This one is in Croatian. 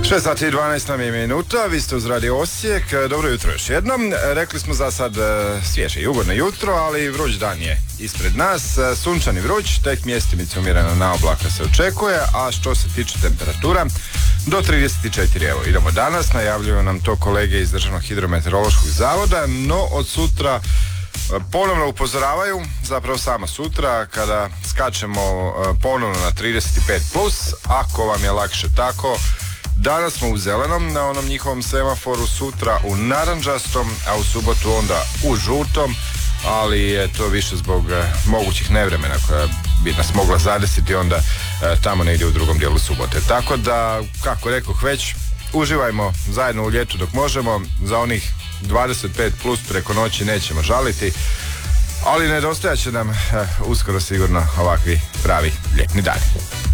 6 sati i 12 nam je minuta, vi ste uz Radio Osijek, dobro jutro još jednom. Rekli smo za sad svježe i ugodno jutro, ali vruć dan je ispred nas, sunčani vruć, tek mjestimice umjerena na oblaka se očekuje, a što se tiče temperatura, do 34, evo idemo danas, najavljuju nam to kolege iz Državnog hidrometeorološkog zavoda, no od sutra ponovno upozoravaju, zapravo samo sutra kada skačemo ponovno na 35+, ako vam je lakše tako. Danas smo u zelenom na onom njihovom semaforu, sutra u narančastom, a u subotu onda u žutom, ali je to više zbog mogućih nevremena koja bi nas mogla zadesiti onda tamo negdje u drugom dijelu subote. Tako da, kako rekoh već, uživajmo zajedno u ljetu dok možemo, za onih 25+ preko noći nećemo žaliti, ali nedostajat će nam uskoro sigurno ovakvi pravi ljetni dani.